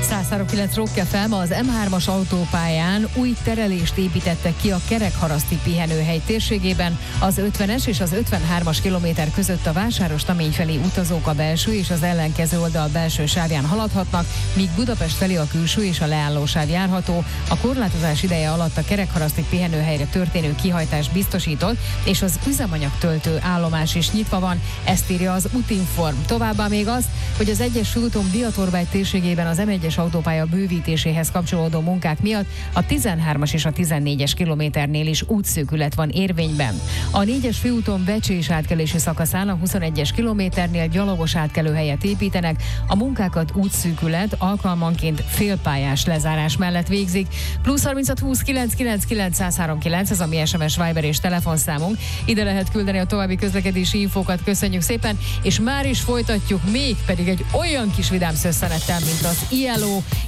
103.9 Rock FM, az M3-as autópályán új terelést építettek ki a Kerekharaszti pihenőhely térségében. Az 50-es és az 53-as kilométer között a Vásáros-Tamény felé utazók a belső és az ellenkező oldal belső sávján haladhatnak, míg Budapest felé a külső és a leállósáv járható. A korlátozás ideje alatt a Kerekharaszti pihenőhelyre történő kihajtás biztosított, és az üzemanyagtöltő állomás is nyitva van, ezt írja az Utinform. Továbbá még azt, hogy az egyes főúton Diatorbágy térségében az M1-es autópálya bővítéséhez kapcsolódó munkák miatt a 13-as és a 14-es kilométernél is útszűkület van érvényben. A 4-es főúton Becsés átkelési szakaszán a 21-es kilométernél gyalogos átkelőhelyet építenek, a munkákat útszűkület alkalmanként félpályás lezárás mellett végzik. +36 20 999 103.9, ez a mi SMS, Viber és telefonszámunk. Ide lehet küldeni a további közlekedési infókat, köszönjük szépen, és már is folytatjuk, még pedig egy olyan kis vidám szösszenettel, mint az ILO